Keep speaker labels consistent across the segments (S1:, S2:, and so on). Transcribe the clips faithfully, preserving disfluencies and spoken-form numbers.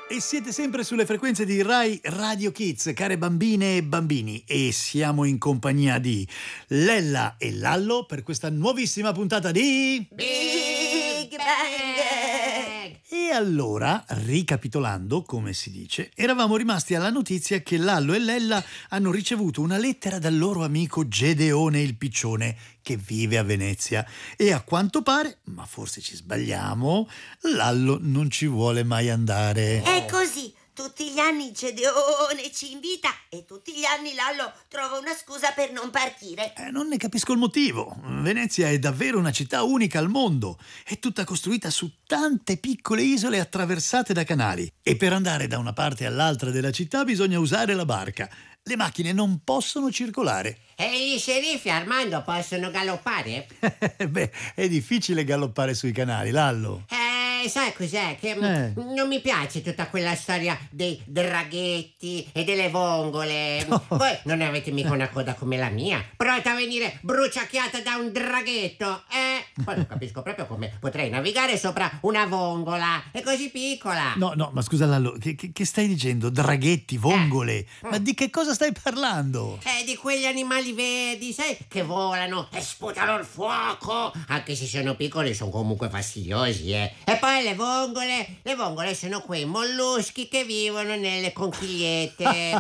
S1: E siete sempre sulle frequenze di Rai Radio Kids, care bambine e bambini, e siamo in compagnia di Lella e Lallo per questa nuovissima puntata di
S2: Big Bang!
S1: E allora, ricapitolando, come si dice, eravamo rimasti alla notizia che Lallo e Lella hanno ricevuto una lettera dal loro amico Gedeone il Piccione, che vive a Venezia, e a quanto pare, ma forse ci sbagliamo, Lallo non ci vuole mai andare.
S2: È così, tutti gli anni Gedeone ci invita e tutti gli anni Lallo trova una scusa per non partire.
S1: Eh, non ne capisco il motivo. Venezia è davvero una città unica al mondo. È tutta costruita su tante piccole isole attraversate da canali. E per andare da una parte all'altra della città bisogna usare la barca. Le macchine non possono circolare.
S3: E i sceriffi, Armando, possono galoppare?
S1: Beh, è difficile galoppare sui canali, Lallo.
S3: Eh, sai cos'è? Che
S1: Eh.
S3: non mi piace tutta quella storia dei draghetti e delle vongole.
S1: No.
S3: Voi non avete mica una coda come la mia? Pronta a venire bruciacchiata da un draghetto? Eh? Poi non capisco proprio come potrei navigare sopra una vongola. È così piccola.
S1: No, no, ma scusa Lallo, che, che- che stai dicendo? Draghetti, vongole? Ma di che cosa stai parlando?
S3: Eh, di quegli animali verdi, sai, che volano e sputano il fuoco. Anche se sono piccoli, sono comunque fastidiosi, eh. E poi le vongole, le vongole sono quei molluschi che vivono nelle conchigliette.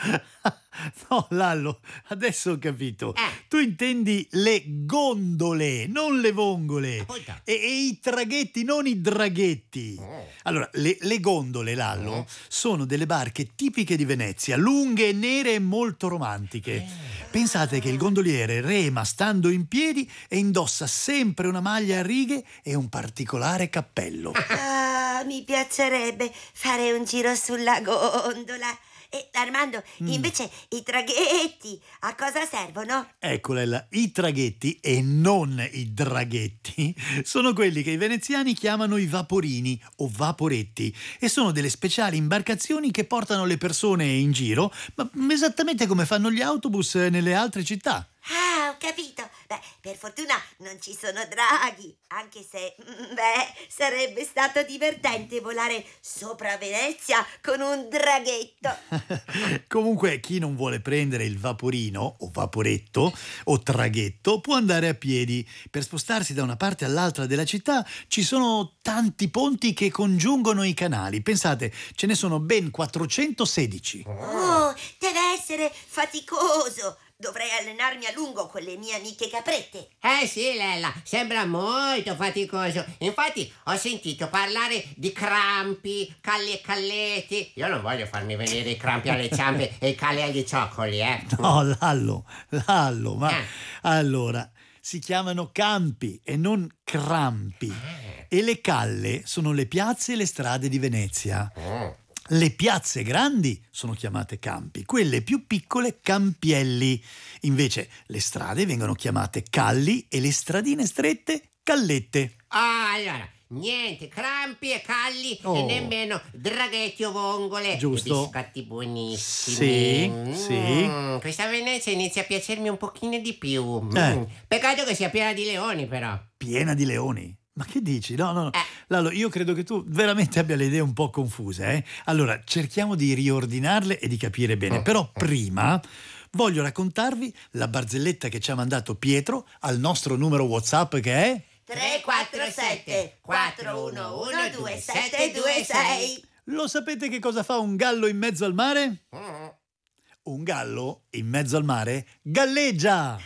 S1: No, Lallo, adesso ho capito.
S3: Eh.
S1: Tu intendi le gondole, non le vongole.
S3: Appunto.
S1: E, e i traghetti, non i draghetti.
S3: Oh.
S1: Allora, le, le gondole, Lallo,
S3: Oh.
S1: sono delle barche tipiche di Venezia, lunghe, nere e molto romantiche.
S3: Eh.
S1: Pensate che il gondoliere rema stando in piedi e indossa sempre una maglia a righe e un particolare cappello.
S2: Ah, mi piacerebbe fare un giro sulla gondola. E Armando, invece i traghetti a cosa servono?
S1: Ecco Lella, i traghetti e non i draghetti sono quelli che i veneziani chiamano i vaporini o vaporetti e sono delle speciali imbarcazioni che portano le persone in giro, ma esattamente come fanno gli autobus nelle altre città.
S2: Ah, ho capito. Beh, per fortuna non ci sono draghi, anche se, mm, beh, sarebbe stato divertente volare sopra Venezia con un draghetto.
S1: Comunque chi non vuole prendere il vaporino o vaporetto o traghetto può andare a piedi. Per spostarsi da una parte all'altra della città ci sono tanti ponti che congiungono i canali. Pensate, ce ne sono ben quattrocentosedici.
S2: Oh, deve essere faticoso. Dovrei allenarmi a lungo con le mie amiche caprette.
S3: Eh sì, Lella, sembra molto faticoso. Infatti ho sentito parlare di crampi, calli e calletti. Io non voglio farmi venire i crampi alle zampe e i calli agli cioccoli, eh.
S1: No, Lallo, Lallo, ma
S3: Eh.
S1: allora si chiamano campi e non crampi. E le calle sono le piazze e le strade di Venezia.
S3: Oh.
S1: Le piazze grandi sono chiamate campi, quelle più piccole campielli. Invece le strade vengono chiamate calli e le stradine strette callette.
S3: Ah, allora, niente crampi e calli
S1: Oh.
S3: e nemmeno draghetti o vongole.
S1: Giusto.
S3: E biscotti buonissimi.
S1: Sì,
S3: Mm,
S1: sì.
S3: Questa Venezia inizia a piacermi un pochino di più. Mm.
S1: Eh.
S3: Peccato che sia piena di leoni, però.
S1: Piena di leoni. Ma che dici? No, no, no.
S3: Eh.
S1: Lalo, io credo che tu veramente abbia le idee un po' confuse, eh? Allora, cerchiamo di riordinarle e di capire bene. Però prima voglio raccontarvi la barzelletta che ci ha mandato Pietro al nostro numero WhatsApp che è...
S2: tre quattro sette quattro uno uno due sette due sei.
S1: Lo sapete che cosa fa un gallo in mezzo al mare?
S3: Mm.
S1: Un gallo in mezzo al mare galleggia!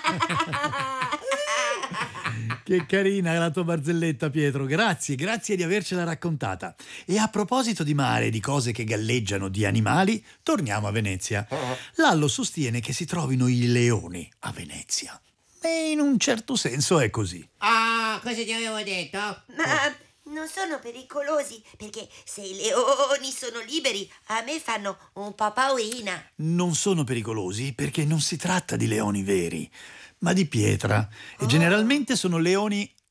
S1: Che carina la tua barzelletta, Pietro. Grazie, grazie di avercela raccontata. E a proposito di mare e di cose che galleggiano, di animali, torniamo a Venezia. Lallo sostiene che si trovino i leoni a Venezia. E in un certo senso è così.
S3: Ah, cosa ti avevo detto?
S2: Ma non sono pericolosi, perché se i leoni sono liberi a me fanno un po' paurina.
S1: Non sono pericolosi perché non si tratta di leoni veri, ma di pietra. E generalmente sono leoni